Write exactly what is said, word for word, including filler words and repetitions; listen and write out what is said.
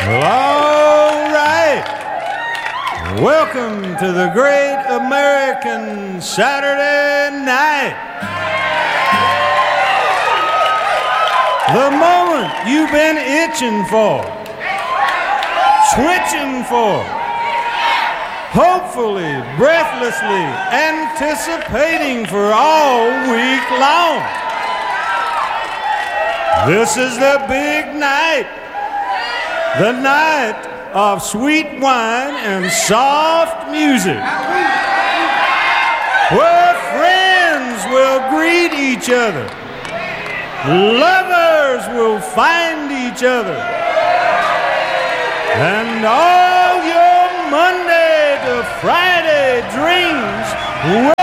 Well, all right. Welcome to the Great American Saturday Night. The moment you've been itching for, switching for, hopefully, breathlessly anticipating for all week long. This is the big night, the night of sweet wine and soft music, where friends will greet each other, lovers will find each other, and all your Monday to Friday dreams will